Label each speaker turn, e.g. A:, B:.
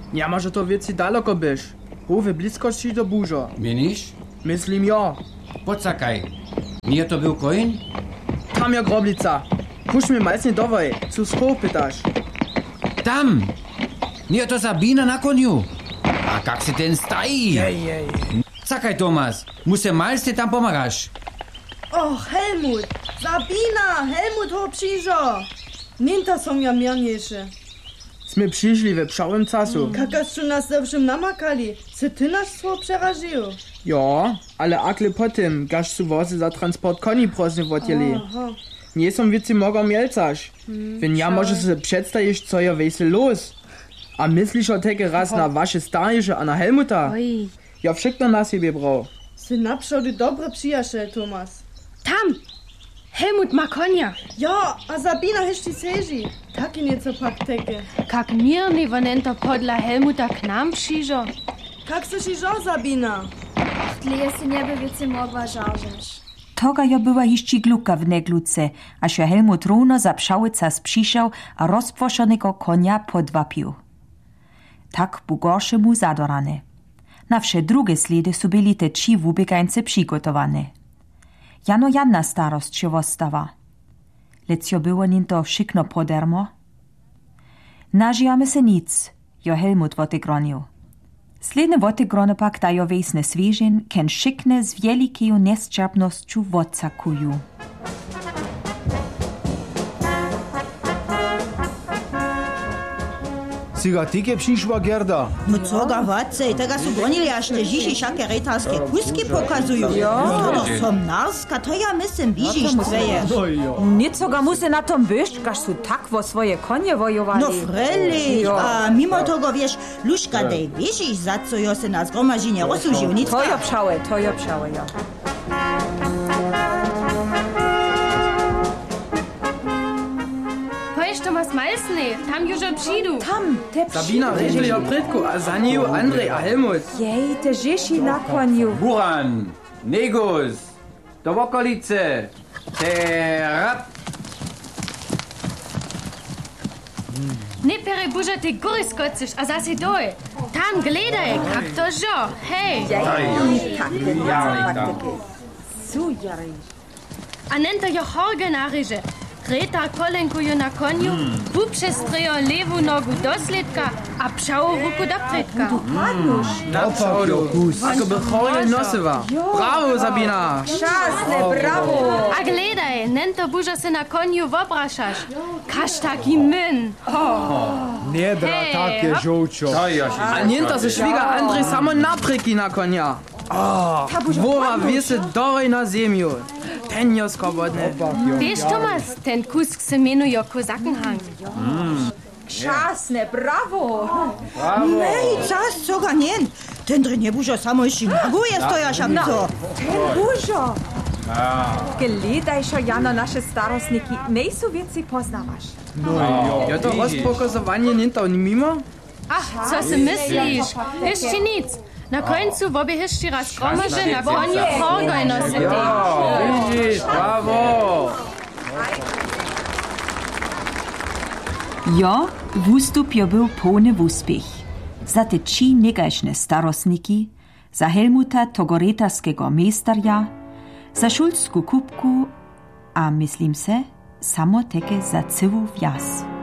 A: Ja może to wieci daleko byś. Hove bliskości do burza.
B: Menisz?
A: Myslím ja.
B: Poczekaj. Nie to był koń?
A: Tam ja groblica. Puść mnie malc nie dawaj, co schop pytasz.
B: Tam! Nie to Sabina na koniu. A jak się ten stají?
A: Jej.
B: Czekaj, Tomas. Muszę malce tam pomagasz.
C: Och, Helmut! Sabina! Helmut ho przyjrzo! Ninta są ja mierniejsze.
A: Sme przyszli we pszałym czasu.
C: Kakaż tu nas zawsze namakali. Se ty nas swo przeraził.
A: Ja, ale akle potem, gaż su wozy za transport koni prosny wodjeli.
C: Aha.
A: Nie som wieci mogą mielcać. Wenn ja może se przedstawić, co ja wejse los. A myślisz o tege raz na wasze starsze, a na Helmuta?
D: Oj.
A: Ja wszystko na siebie brał.
C: Se naprzody dobry przyjaciel, Tomas.
D: Tam! Helmut ma konia.
C: Ja, a Sabina jeszcze seži. Taki nieco pak teke.
D: Kak mirny vonento podla Helmuta k nam przyjrzo.
C: Kak se šižo, Sabina?
E: Tleje se nie by wiece mogła żarzyć.
F: Toga jo była hišći gluka w negluce, aż jo Helmut równo za pšałyca sprzyszał, a rozpłoszonego konia podwapił. Tak bu gorsze mu zadorane. Na wsze drugie sledy su byli te 3 wubiegańce przygotowane. Jano jedna starost się wostawa. Lec jo było ninto szykno podermo. Nažijamy se nic, jo Helmut wotygronił. Sledne wotygrony pak dajo wejsne swieżin, ken szykne z wielkieju nesčapnosću wocakuju.
G: Cigatike przyszła Gerda.
H: No co ga vacej, tega su gonili až te žiši šake retarske kuski pokazuju. To do somnarska, to ja mislim bižiš tveje.
F: Nieco ga musy na tom byś, każ su tak wo swoje konie wojowali.
H: No freli, a mimo togo wiesz, Luška dej bižiš, za co jo se na zgromažinje rozsužil, nic.
F: To jo pšałe, ja.
D: Pojď, Tomas Malsny, tam już przyjdu.
F: Tam, te
A: Sabina režili ja predku, a za niju Andrej a Helmut.
F: Jej, te žeši na koniu.
B: Buran, Negus, do okolice. Terap.
D: Nie perebuža te góry skoczysz, a zase doj. Tam gledaj, kak to žo. Hej. A nento jo horge naryže. Retar kolenkuje na koniu, bu przestrejo lewą nogu do slідka, a pšału ruku do predka.
A: Na pšału. Ako by chorje nosywa. Brawo, Sabina.
F: Czasne, brawo.
D: A gledaj, nento buža se na konju wobraszasz. Kaž taki myn.
G: Nie dra
D: Hej,
G: takie
D: hop.
G: żółcio.
A: A nienta se šviga Andrej samo napreki na konia. Wora wiese dorej na ziemiu. Ten jo skobodne.
D: Wiesz, Tomas, ten kusk se menuje Kosakenhang.
F: Czasne, brawo.
H: Nej, czas, co ga njen. Ten dre nie bužo samo ještě maguje stojaš, am co.
F: Dużo. Gledaj, šo Jano naše starostniki nejsu věci poznavaš.
A: Ja to rozpokazowanie nienta mimo?
D: Ach, co si myslíš? Ještě nic. Na końcu wobie jeszcze raz gromaże na koniu horgoj nosity.
A: Widzisz, brawo.
F: Jo, wustup jo był pełny wuspich. Za te 3 negačne starostniki, za Helmuta togoretarskiego mejstarja, za šulsku kupku, a myslím se, samo teke za cywu wjaz.